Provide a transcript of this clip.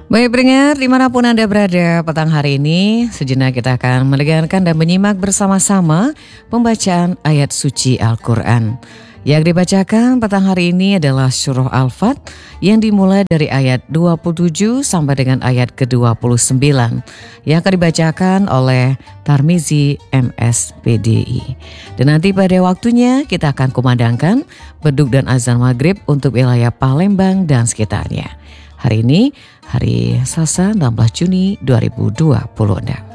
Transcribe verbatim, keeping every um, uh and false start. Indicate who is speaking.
Speaker 1: Baik pendengar, dimanapun Anda berada petang hari ini, sejenak kita akan mendengarkan dan menyimak bersama-sama pembacaan ayat suci Al-Quran. Yang dibacakan petang hari ini adalah surah Al-Fat yang dimulai dari ayat dua puluh tujuh sampai dengan ayat ke dua puluh sembilan yang akan dibacakan oleh Tarmizi M S P D I. Dan nanti pada waktunya kita akan kumandangkan beduk dan azan maghrib untuk wilayah Palembang dan sekitarnya. Hari ini hari Selasa enam belas Juni dua ribu dua puluh enam.